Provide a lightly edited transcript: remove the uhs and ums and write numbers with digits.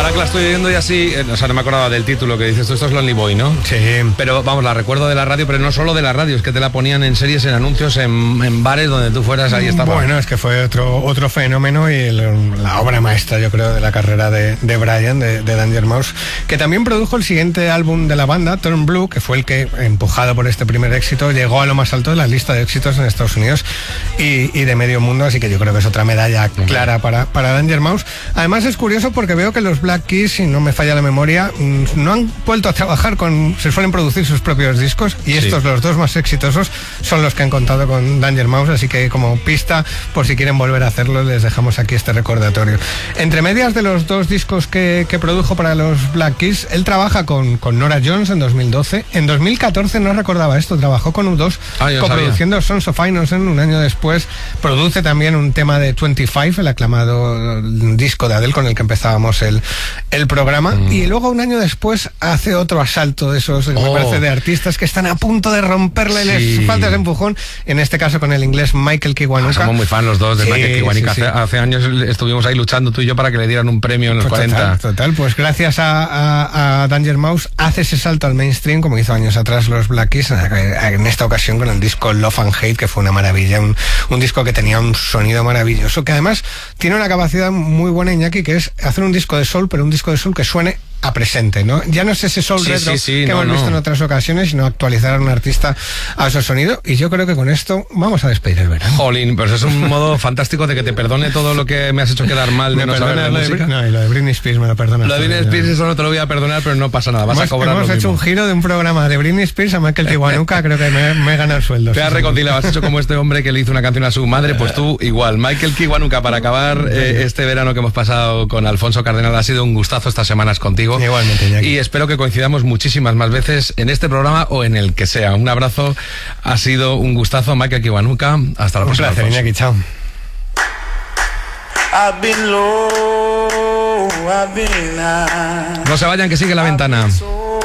Ahora que la estoy viendo y así, o sea, no me acordaba del título que dices tú, esto es Lonely Boy, ¿no? Sí. Pero vamos, la recuerdo de la radio, pero no solo de la radio, es que te la ponían en series, en anuncios, en bares donde tú fueras, ahí estaba. Bueno, es que fue otro fenómeno y la obra maestra, yo creo, de la carrera de Brian, de Danger Mouse, que también produjo el siguiente álbum de la banda, Turn Blue, que fue el que, empujado por este primer éxito, llegó a lo más alto de la lista de éxitos en Estados Unidos y de medio mundo, así que yo creo que es otra medalla clara para Danger Mouse. Además es curioso porque veo que los Black Keys, si no me falla la memoria, no han vuelto a trabajar se suelen producir sus propios discos y estos, los dos más exitosos, son los que han contado con Danger Mouse, así que como pista, por si quieren volver a hacerlo, les dejamos aquí este recordatorio. Entre medias de los dos discos que produjo para los Black Keys, él trabaja con Norah Jones en 2012. En 2014, no recordaba esto, trabajó con U2 coproduciendo Sons of Innocence. Un año después produce también un tema de 25, el aclamado disco de Adele con el que empezábamos el programa, y luego un año después hace otro asalto de esos, me parece, de artistas que están a punto de romperle, les falta ese empujón, en este caso con el inglés Michael Kiwanuka. Somos muy fan los dos de Michael Kiwanuka. Hace años estuvimos ahí luchando tú y yo para que le dieran un premio en los 40. Total, pues gracias a Danger Mouse hace ese salto al mainstream, como hizo años atrás los Black Keys, en esta ocasión con el disco Love and Hate, que fue una maravilla, un disco que tenía un sonido maravilloso, que además tiene una capacidad muy buena, Iñaki, que es hacer un disco de soul, pero un disco de soul que suene a presente, ¿no? Ya no es ese soul retro que hemos visto en otras ocasiones, sino actualizar a un artista a su sonido, y yo creo que con esto vamos a despedir el verano. Jolín, pues es un modo fantástico de que te perdone todo lo que me has hecho quedar mal de no saber de música. No, y lo de Britney Spears me lo perdonas. Lo de Britney Spears eso no te lo voy a perdonar, pero no pasa nada, vas a cobrar hemos hecho un giro de un programa de Britney Spears a Michael Kiwanuka, creo que me he ganado el sueldo. Te has reconciliado, has hecho como este hombre que le hizo una canción a su madre, pues tú igual. Michael Kiwanuka, para acabar este verano que hemos pasado con Alfonso Cardenal, ha sido un gustazo estas semanas contigo. Igualmente, Iñaki. Y espero que coincidamos muchísimas más veces en este programa o en el que sea. Un abrazo, ha sido un gustazo, Michael Kiwanuka. Hasta la próxima. Un placer, Iñaki, chao. No se vayan, que sigue La Ventana.